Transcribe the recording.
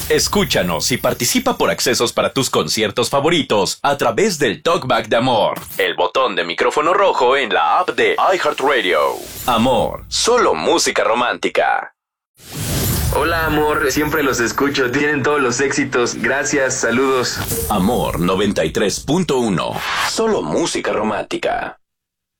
Escúchanos y participa por accesos para tus conciertos favoritos a través del Talkback de Amor, el botón de micrófono rojo en la app de iHeartRadio. Amor, solo música romántica. Hola amor, siempre los escucho, tienen todos los éxitos, gracias, saludos. Amor 93.1, solo música romántica.